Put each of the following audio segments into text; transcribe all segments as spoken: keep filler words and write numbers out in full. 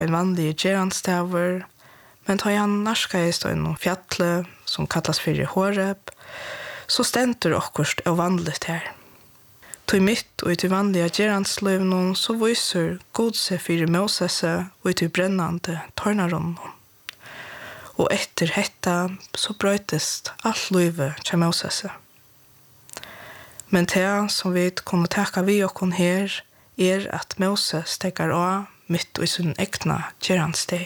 en vanlig geranstaver, men tar han narskast i noen fjallet som kallas for Horeb, så stendur okkurst og vanligt her. Tui mitt og i til vanlige geransløvnen så viser god seg for Moses og i til brennande tornaronnen. Og etter hetta så brøytest alt løyve til Moses. Men det som vi kunne taka vi okkon her er at Moses stegar av mitt og i sin egna geransteg.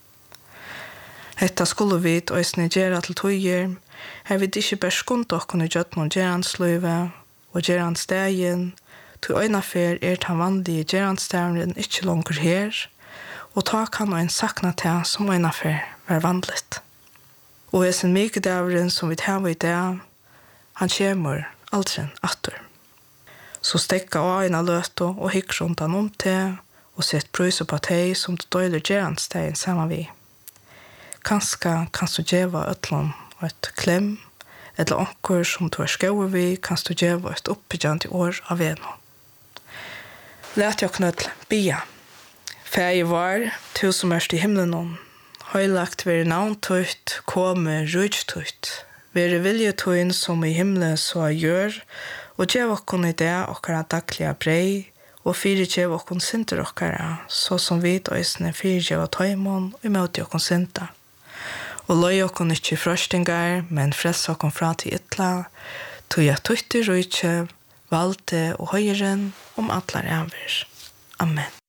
Hetta skulle vi og i sin gera til tøyer, her vi ikke bare skund okkon i gjøtnon geransløyve og geranstegen, til øynafer er ta vanlige geranstegen ikke langer her, og ta kan ein sakna til som øynafer var vandligt. Og i sin mykedavren som vi tar i dag, han kommer aldri atter. Så stekka av en løto og hikk rundt han om til, og sett prøyse på teg som du døyler geranstegen sammen vi. Kanska kan du gjeva øtlån og et klem, eller onkur som du er skjøver vi, kan du gjeva et oppbyggjant i år av en. Læt jeg knøtt bia. Fæg var, tu som erst i himmelen om, høylagt veri navntøyt, kome rujtøyt, veri viljetøyn som i himmelen så gjør, og gjev okkon i det okkara daglige brei, og fyrir gjev okkon sinter okkara, så som vi døysene fyrir gjev tøymon, og møte okkon sinter. Og løy okkon ikkje frøstingar, men frels okkon fra til ytla, tog jeg tøyte rujtje, valgte og høyren om atlar avir. Amen.